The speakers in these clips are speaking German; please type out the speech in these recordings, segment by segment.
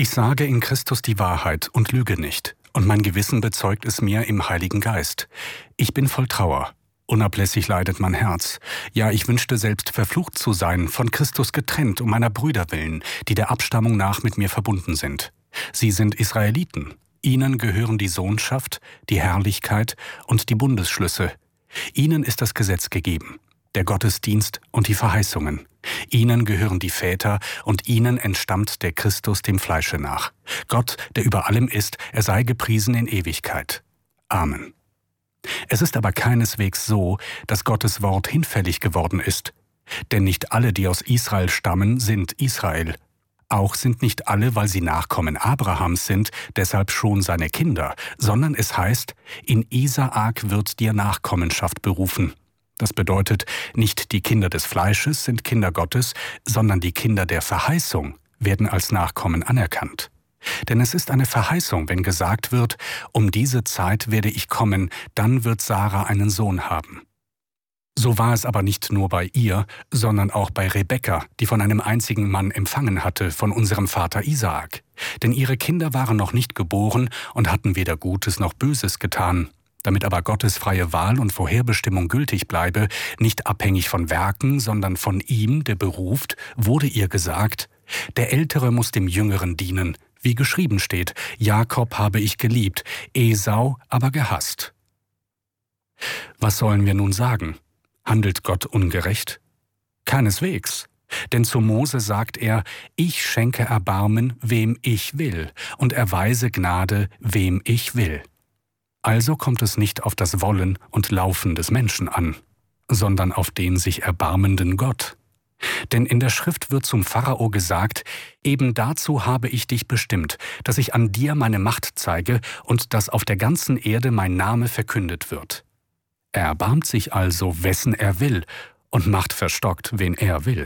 Ich sage in Christus die Wahrheit und lüge nicht, und mein Gewissen bezeugt es mir im Heiligen Geist. Ich bin voll Trauer. Unablässig leidet mein Herz. Ja, ich wünschte selbst verflucht zu sein, von Christus getrennt, um meiner Brüder willen, die der Abstammung nach mit mir verbunden sind. Sie sind Israeliten. Ihnen gehören die Sohnschaft, die Herrlichkeit und die Bundesschlüsse. Ihnen ist das Gesetz gegeben, der Gottesdienst und die Verheißungen. Ihnen gehören die Väter, und ihnen entstammt der Christus dem Fleische nach. Gott, der über allem ist, er sei gepriesen in Ewigkeit. Amen. Es ist aber keineswegs so, dass Gottes Wort hinfällig geworden ist. Denn nicht alle, die aus Israel stammen, sind Israel. Auch sind nicht alle, weil sie Nachkommen Abrahams sind, deshalb schon seine Kinder, sondern es heißt, in Isaak wird dir Nachkommenschaft berufen. Das bedeutet, nicht die Kinder des Fleisches sind Kinder Gottes, sondern die Kinder der Verheißung werden als Nachkommen anerkannt. Denn es ist eine Verheißung, wenn gesagt wird, um diese Zeit werde ich kommen, dann wird Sarah einen Sohn haben. So war es aber nicht nur bei ihr, sondern auch bei Rebekka, die von einem einzigen Mann empfangen hatte, von unserem Vater Isaak. Denn ihre Kinder waren noch nicht geboren und hatten weder Gutes noch Böses getan. Damit aber Gottes freie Wahl und Vorherbestimmung gültig bleibe, nicht abhängig von Werken, sondern von ihm, der beruft, wurde ihr gesagt, der Ältere muss dem Jüngeren dienen, wie geschrieben steht, Jakob habe ich geliebt, Esau aber gehasst. Was sollen wir nun sagen? Handelt Gott ungerecht? Keineswegs. Denn zu Mose sagt er, ich schenke Erbarmen, wem ich will, und erweise Gnade, wem ich will. Also kommt es nicht auf das Wollen und Laufen des Menschen an, sondern auf den sich erbarmenden Gott. Denn in der Schrift wird zum Pharao gesagt, eben dazu habe ich dich bestimmt, dass ich an dir meine Macht zeige und dass auf der ganzen Erde mein Name verkündet wird. Er erbarmt sich also, wessen er will, und macht verstockt, wen er will.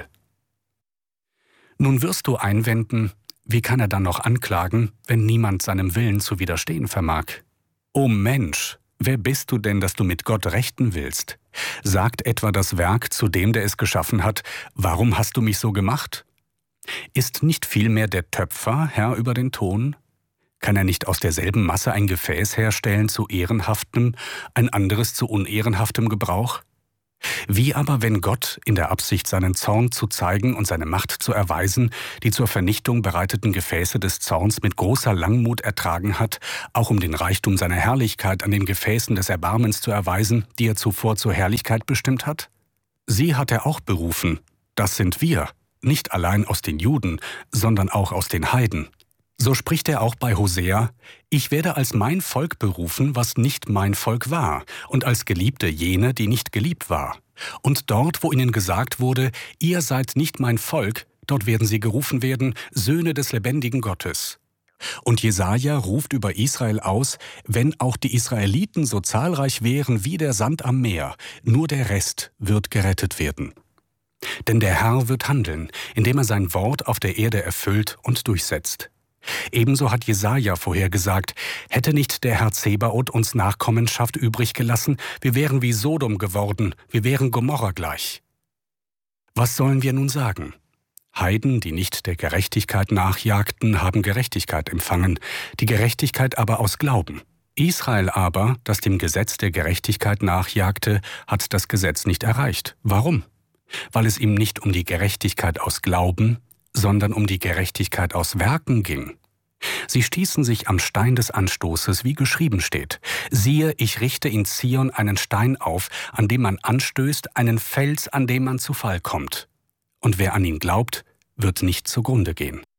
Nun wirst du einwenden, wie kann er dann noch anklagen, wenn niemand seinem Willen zu widerstehen vermag? O Mensch, wer bist du denn, dass du mit Gott rechten willst? Sagt etwa das Werk zu dem, der es geschaffen hat, warum hast du mich so gemacht? Ist nicht vielmehr der Töpfer Herr über den Ton? Kann er nicht aus derselben Masse ein Gefäß herstellen zu ehrenhaftem, ein anderes zu unehrenhaftem Gebrauch? Wie aber, wenn Gott, in der Absicht, seinen Zorn zu zeigen und seine Macht zu erweisen, die zur Vernichtung bereiteten Gefäße des Zorns mit großer Langmut ertragen hat, auch um den Reichtum seiner Herrlichkeit an den Gefäßen des Erbarmens zu erweisen, die er zuvor zur Herrlichkeit bestimmt hat? Sie hat er auch berufen, das sind wir, nicht allein aus den Juden, sondern auch aus den Heiden. So spricht er auch bei Hosea, ich werde als mein Volk berufen, was nicht mein Volk war, und als Geliebte jene, die nicht geliebt war. Und dort, wo ihnen gesagt wurde, ihr seid nicht mein Volk, dort werden sie gerufen werden, Söhne des lebendigen Gottes. Und Jesaja ruft über Israel aus, wenn auch die Israeliten so zahlreich wären wie der Sand am Meer, nur der Rest wird gerettet werden. Denn der Herr wird handeln, indem er sein Wort auf der Erde erfüllt und durchsetzt. Ebenso hat Jesaja vorhergesagt, hätte nicht der Herr Zebaoth uns Nachkommenschaft übrig gelassen, wir wären wie Sodom geworden, wir wären Gomorra gleich. Was sollen wir nun sagen? Heiden, die nicht der Gerechtigkeit nachjagten, haben Gerechtigkeit empfangen, die Gerechtigkeit aber aus Glauben. Israel aber, das dem Gesetz der Gerechtigkeit nachjagte, hat das Gesetz nicht erreicht. Warum? Weil es ihm nicht um die Gerechtigkeit aus Glauben, sondern um die Gerechtigkeit aus Werken ging. Sie stießen sich am Stein des Anstoßes, wie geschrieben steht. Siehe, ich richte in Zion einen Stein auf, an dem man anstößt, einen Fels, an dem man zu Fall kommt. Und wer an ihn glaubt, wird nicht zugrunde gehen.